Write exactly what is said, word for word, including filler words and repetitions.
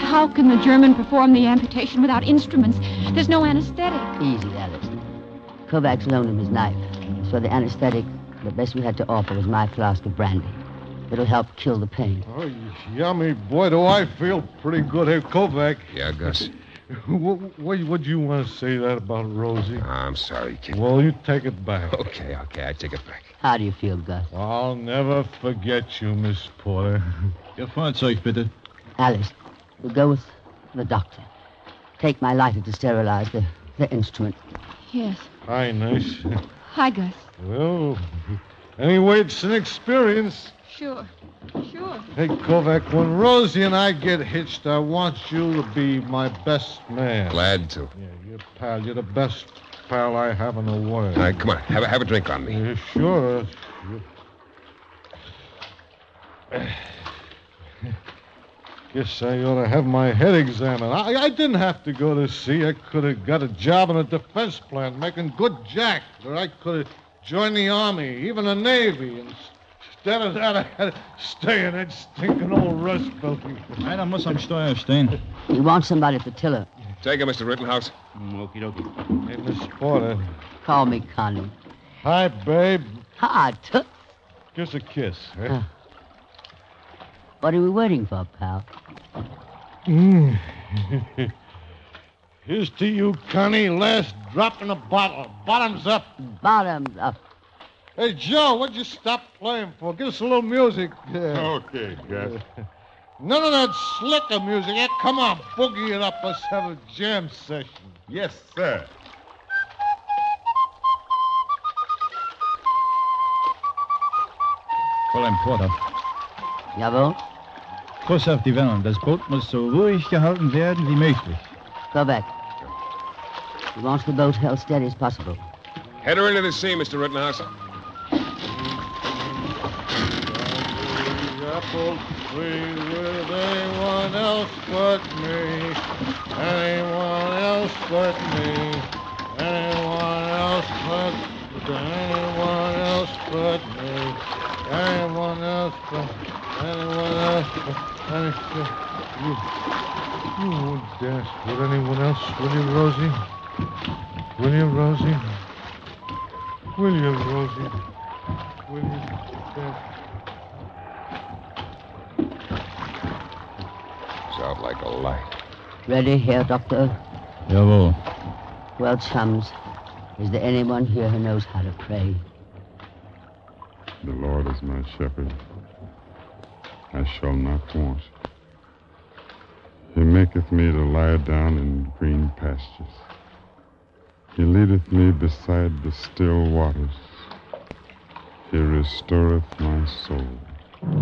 how can the German perform the amputation without instruments? There's no anesthetic. Easy, Alice. Kovacs loaned him his knife. So the anesthetic, the best we had to offer was my flask of brandy. It'll help kill the pain. Oh, yummy. Boy, do I feel pretty good. Hey, Kovac. Yeah, Gus? What, what, what do you want to say that about Rosie? Oh, I'm sorry, kid. Well, you take it back. Okay, okay, I take it back. How do you feel, Gus? I'll never forget you, Miss Porter. Ihr Fahrzeug, bitte. Alice, we'll go with the doctor. Take my lighter to sterilize the, the instrument. Yes. Hi, nice. Hi, Gus. Well, anyway, it's an experience. Sure. Sure. Hey, Kovac, when Rosie and I get hitched, I want you to be my best man. Glad to. Yeah, you're pal. You're the best pal I have in the world. All right, come on. Have a, have a drink on me. Yeah, sure. Guess I ought to have my head examined. I, I didn't have to go to sea. I could have got a job in a defense plant making good jack. Or I could have joined the Army, even the Navy. And instead of that, I had to stay in that stinking old rust building. Einer muss am Steuer stehen. You want somebody at the tiller. Take it, Mister Rittenhouse. Okie dokie. Hey, Miss Porter. Call me Connie. Hi, babe. Hi, Tut. Just a kiss. Eh? Huh. What are we waiting for, pal? Mm. Here's to you, Connie. Last drop in the bottle. Bottoms up. Bottoms up. Hey, Joe, what'd you stop playing for? Give us a little music. Yeah. Okay, Gus. None of that slicker music. Yeah, come on, boogie it up. Let's have a jam session. Yes, sir. Fräulein Porter. Jawohl. Kurs auf die Wellen. Das Boot muss so ruhig gehalten werden wie möglich. Go back. He wants the boat held steady as possible. Head her into the sea, Mister Rittenhouse. Apple tree with anyone else but me. Anyone else but me. Anyone else but anyone else but me. Anyone else but anyone else but anyone. You, you won't dance with anyone else, will you, Rosie? Will you, Rosie? Will you, Rosie? Will you dance? Out like a light. Ready, Herr Doctor? Jawohl. Well, chums, is there anyone here who knows how to pray? The Lord is my shepherd. I shall not want. He maketh me to lie down in green pastures. He leadeth me beside the still waters. He restoreth my soul.